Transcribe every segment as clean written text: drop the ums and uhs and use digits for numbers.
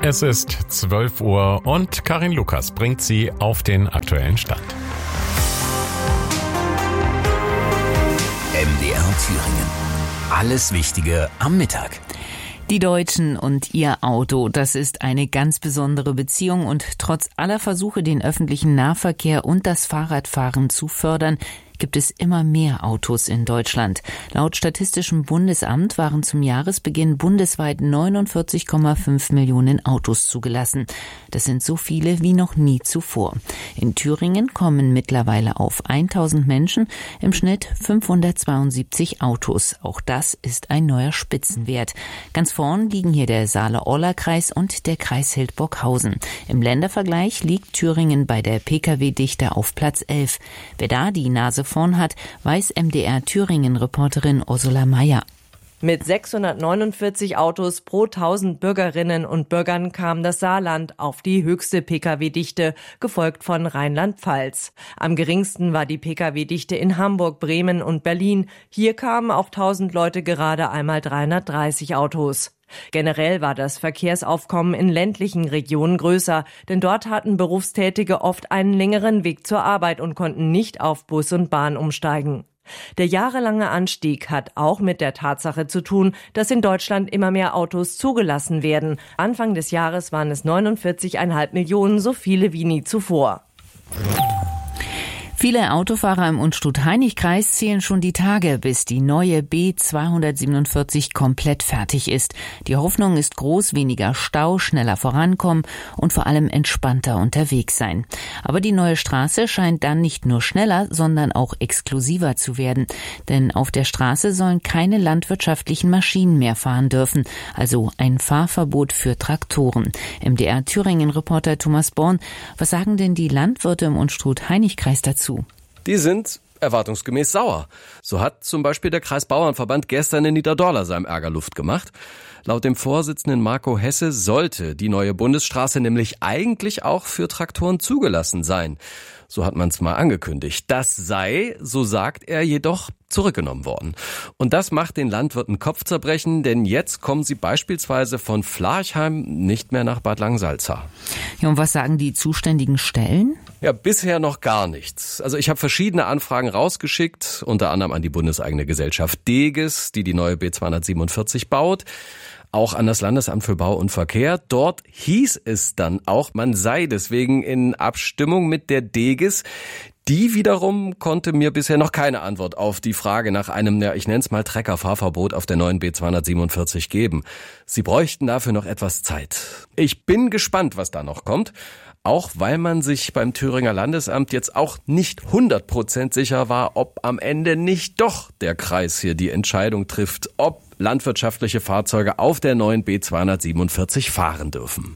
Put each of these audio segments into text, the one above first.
Es ist 12 Uhr und Karin Lukas bringt Sie auf den aktuellen Stand. MDR Thüringen. Alles Wichtige am Mittag. Die Deutschen und ihr Auto, das ist eine ganz besondere Beziehung und trotz aller Versuche, den öffentlichen Nahverkehr und das Fahrradfahren zu fördern, gibt es immer mehr Autos in Deutschland. Laut Statistischem Bundesamt waren zum Jahresbeginn bundesweit 49,5 Millionen Autos zugelassen. Das sind so viele wie noch nie zuvor. In Thüringen kommen mittlerweile auf 1000 Menschen im Schnitt 572 Autos. Auch das ist ein neuer Spitzenwert. Ganz vorn liegen hier der Saale-Orla-Kreis und der Kreis Hildburghausen. Im Ländervergleich liegt Thüringen bei der Pkw-Dichte auf Platz 11. Wer da die Nase vorn hat, weiß MDR-Thüringen-Reporterin Ursula Meyer. Mit 649 Autos pro 1000 Bürgerinnen und Bürgern kam das Saarland auf die höchste Pkw-Dichte, gefolgt von Rheinland-Pfalz. Am geringsten war die Pkw-Dichte in Hamburg, Bremen und Berlin. Hier kamen auf 1000 Leute gerade einmal 330 Autos. Generell war das Verkehrsaufkommen in ländlichen Regionen größer, denn dort hatten Berufstätige oft einen längeren Weg zur Arbeit und konnten nicht auf Bus und Bahn umsteigen. Der jahrelange Anstieg hat auch mit der Tatsache zu tun, dass in Deutschland immer mehr Autos zugelassen werden. Anfang des Jahres waren es 49,5 Millionen, so viele wie nie zuvor. Viele Autofahrer im Unstrut-Hainich-Kreis zählen schon die Tage, bis die neue B247 komplett fertig ist. Die Hoffnung ist groß, weniger Stau, schneller vorankommen und vor allem entspannter unterwegs sein. Aber die neue Straße scheint dann nicht nur schneller, sondern auch exklusiver zu werden. Denn auf der Straße sollen keine landwirtschaftlichen Maschinen mehr fahren dürfen, also ein Fahrverbot für Traktoren. MDR-Thüringen-Reporter Thomas Born, was sagen denn die Landwirte im Unstrut-Hainich-Kreis dazu? Die sind erwartungsgemäß sauer. So hat zum Beispiel der Kreisbauernverband gestern in Niederdorla seinem Ärger Luft gemacht. Laut dem Vorsitzenden Marco Hesse sollte die neue Bundesstraße nämlich eigentlich auch für Traktoren zugelassen sein. So hat man es mal angekündigt. Das sei, so sagt er, jedoch zurückgenommen worden. Und das macht den Landwirten Kopfzerbrechen, denn jetzt kommen sie beispielsweise von Flarchheim nicht mehr nach Bad Langensalza. Ja, und was sagen die zuständigen Stellen? Ja, bisher noch gar nichts. Also ich habe verschiedene Anfragen rausgeschickt, unter anderem an die bundeseigene Gesellschaft Deges, die neue B247 baut, auch an das Landesamt für Bau und Verkehr. Dort hieß es dann auch, man sei deswegen in Abstimmung mit der Deges. Die wiederum konnte mir bisher noch keine Antwort auf die Frage nach einem, ja, ich nenne es mal Treckerfahrverbot auf der neuen B247 geben. Sie bräuchten dafür noch etwas Zeit. Ich bin gespannt, was da noch kommt. Auch weil man sich beim Thüringer Landesamt jetzt auch nicht 100% sicher war, ob am Ende nicht doch der Kreis hier die Entscheidung trifft, ob landwirtschaftliche Fahrzeuge auf der neuen B247 fahren dürfen.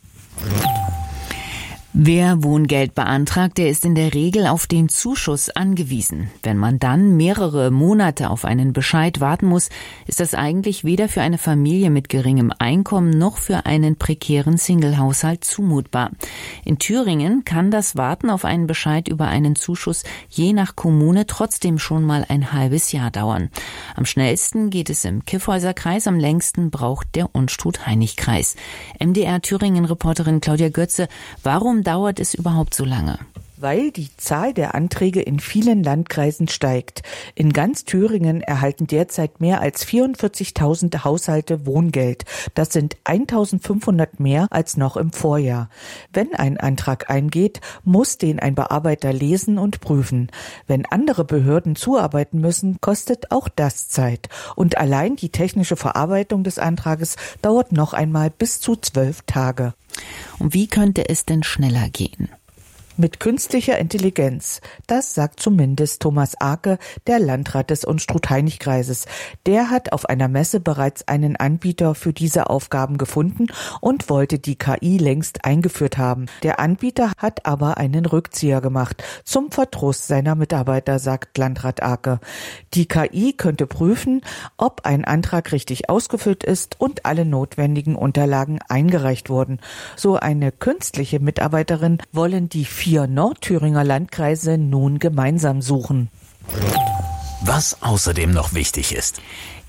Wer Wohngeld beantragt, der ist in der Regel auf den Zuschuss angewiesen. Wenn man dann mehrere Monate auf einen Bescheid warten muss, ist das eigentlich weder für eine Familie mit geringem Einkommen noch für einen prekären Singlehaushalt zumutbar. In Thüringen kann das Warten auf einen Bescheid über einen Zuschuss je nach Kommune trotzdem schon mal ein halbes Jahr dauern. Am schnellsten geht es im Kyffhäuser-Kreis, am längsten braucht der Unstrut-Hainich-Kreis. MDR-Thüringen-Reporterin Claudia Götze, warum dauert es überhaupt so lange? Weil die Zahl der Anträge in vielen Landkreisen steigt. In ganz Thüringen erhalten derzeit mehr als 44.000 Haushalte Wohngeld. Das sind 1.500 mehr als noch im Vorjahr. Wenn ein Antrag eingeht, muss den ein Bearbeiter lesen und prüfen. Wenn andere Behörden zuarbeiten müssen, kostet auch das Zeit. Und allein die technische Verarbeitung des Antrages dauert noch einmal bis zu 12 Tage. Und wie könnte es denn schneller gehen? Mit künstlicher Intelligenz. Das sagt zumindest Thomas Arke, der Landrat des Unstrut-Hainich-Kreises. Der hat auf einer Messe bereits einen Anbieter für diese Aufgaben gefunden und wollte die KI längst eingeführt haben. Der Anbieter hat aber einen Rückzieher gemacht, zum Verdruss seiner Mitarbeiter, sagt Landrat Arke. Die KI könnte prüfen, ob ein Antrag richtig ausgefüllt ist und alle notwendigen Unterlagen eingereicht wurden. So eine künstliche Mitarbeiterin wollen die 4 Nordthüringer Landkreise nun gemeinsam suchen. Was außerdem noch wichtig ist.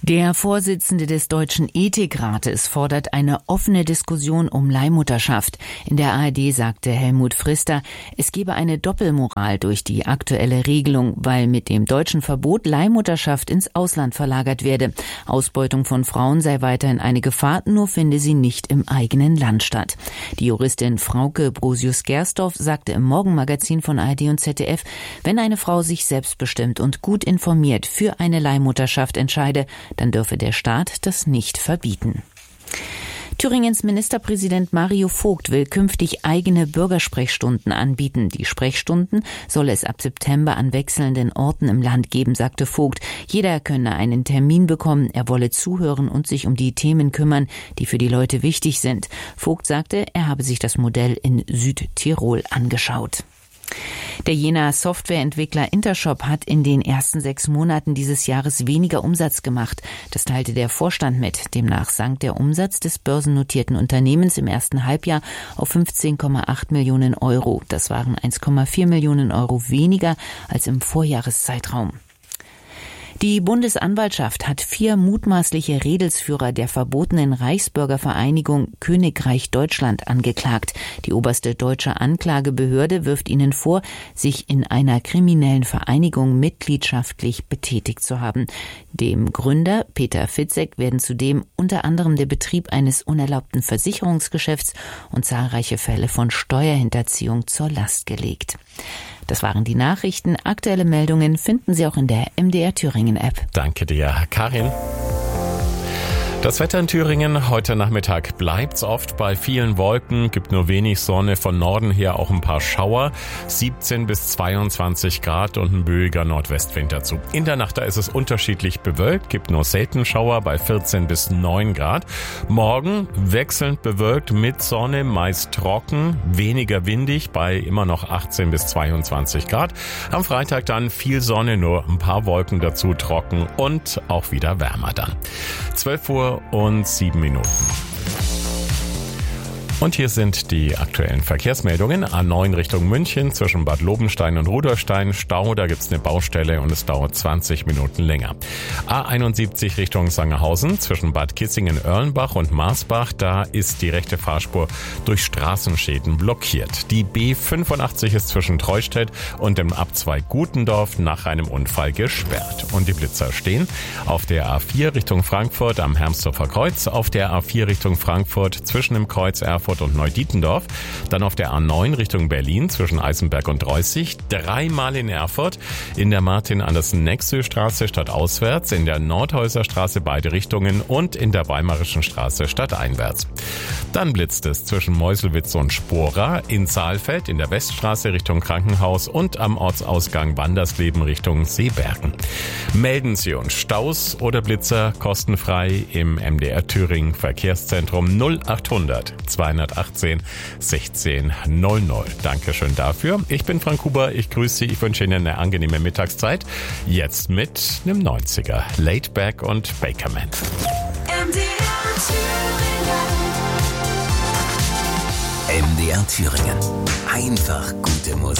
Der Vorsitzende des Deutschen Ethikrates fordert eine offene Diskussion um Leihmutterschaft. In der ARD sagte Helmut Frister, es gebe eine Doppelmoral durch die aktuelle Regelung, weil mit dem deutschen Verbot Leihmutterschaft ins Ausland verlagert werde. Ausbeutung von Frauen sei weiterhin eine Gefahr, nur finde sie nicht im eigenen Land statt. Die Juristin Frauke Brosius-Gersdorf sagte im Morgenmagazin von ARD und ZDF, wenn eine Frau sich selbstbestimmt und gut informiert für eine Leihmutterschaft entscheide, dann dürfe der Staat das nicht verbieten. Thüringens Ministerpräsident Mario Vogt will künftig eigene Bürgersprechstunden anbieten. Die Sprechstunden soll es ab September an wechselnden Orten im Land geben, sagte Vogt. Jeder könne einen Termin bekommen, er wolle zuhören und sich um die Themen kümmern, die für die Leute wichtig sind. Vogt sagte, er habe sich das Modell in Südtirol angeschaut. Der Jenaer Softwareentwickler Intershop hat in den ersten 6 Monaten dieses Jahres weniger Umsatz gemacht. Das teilte der Vorstand mit. Demnach sank der Umsatz des börsennotierten Unternehmens im ersten Halbjahr auf 15,8 Millionen Euro. Das waren 1,4 Millionen Euro weniger als im Vorjahreszeitraum. Die Bundesanwaltschaft hat 4 mutmaßliche Redelsführer der verbotenen Reichsbürgervereinigung Königreich Deutschland angeklagt. Die oberste deutsche Anklagebehörde wirft ihnen vor, sich in einer kriminellen Vereinigung mitgliedschaftlich betätigt zu haben. Dem Gründer Peter Fitzek werden zudem unter anderem der Betrieb eines unerlaubten Versicherungsgeschäfts und zahlreiche Fälle von Steuerhinterziehung zur Last gelegt. Das waren die Nachrichten. Aktuelle Meldungen finden Sie auch in der MDR Thüringen App. Danke dir, Karin. Das Wetter in Thüringen heute Nachmittag bleibt's oft bei vielen Wolken, gibt nur wenig Sonne, von Norden her auch ein paar Schauer, 17 bis 22 Grad und ein böiger Nordwestwind dazu. In der Nacht da ist es unterschiedlich bewölkt, gibt nur selten Schauer bei 14 bis 9 Grad. Morgen wechselnd bewölkt mit Sonne, meist trocken, weniger windig bei immer noch 18 bis 22 Grad. Am Freitag dann viel Sonne, nur ein paar Wolken dazu, trocken und auch wieder wärmer dann. 12:07 Uhr. Und hier sind die aktuellen Verkehrsmeldungen. A9 Richtung München zwischen Bad Lobenstein und Rudolstein. Stau, da gibt's eine Baustelle und es dauert 20 Minuten länger. A71 Richtung Sangerhausen zwischen Bad Kissingen-Erlenbach und Marsbach. Da ist die rechte Fahrspur durch Straßenschäden blockiert. Die B85 ist zwischen Treustedt und dem Abzweig Gutendorf nach einem Unfall gesperrt. Und die Blitzer stehen auf der A4 Richtung Frankfurt am Hermsdorfer Kreuz, auf der A4 Richtung Frankfurt zwischen dem Kreuz Erfurt und Neudietendorf, dann auf der A9 Richtung Berlin zwischen Eisenberg und Reußig, 3-mal in Erfurt, in der Martin-Andersen-Nexö-Straße stadtauswärts, in der Nordhäuser Straße beide Richtungen und in der Weimarischen Straße stadteinwärts. Dann blitzt es zwischen Meuselwitz und Spora, in Saalfeld, in der Weststraße Richtung Krankenhaus und am Ortsausgang Wandersleben Richtung Seebergen. Melden Sie uns Staus oder Blitzer kostenfrei im MDR Thüringen Verkehrszentrum 0800 218 16 00. Dankeschön dafür. Ich bin Frank Huber, ich grüße Sie, ich wünsche Ihnen eine angenehme Mittagszeit. Jetzt mit einem 90er, Laid Back und Bakerman. MDR Thüringen. Einfach gute Musik.